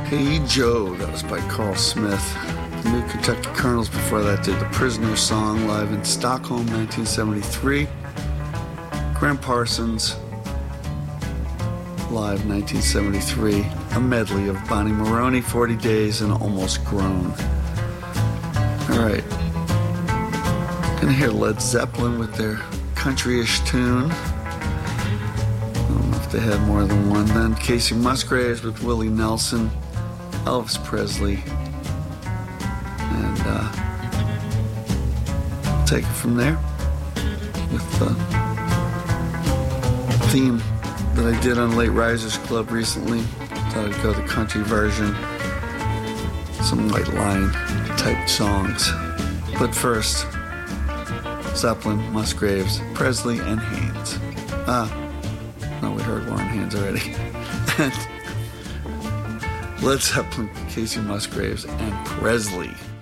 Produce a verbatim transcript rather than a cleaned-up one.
Hey Joe, that was by Carl Smith. The New Kentucky Colonels before that did The Prisoner Song live in Stockholm, nineteen seventy-three. Graham Parsons, live nineteen seventy-three. A medley of Bonnie Maroney, forty days, and Almost Grown. All right. Gonna hear Led Zeppelin with their country-ish tune. I don't know if they had more than one then. Casey Musgraves with Willie Nelson. Elvis Presley. And uh, take it from there with the theme that I did on Late Risers Club recently. Thought I'd go the country version. Some White Line type songs. But first, Zeppelin, Musgraves, Presley, and Haynes. Ah, no, we heard Warren Haynes already. Led Zeppelin, Casey Musgraves, and Presley.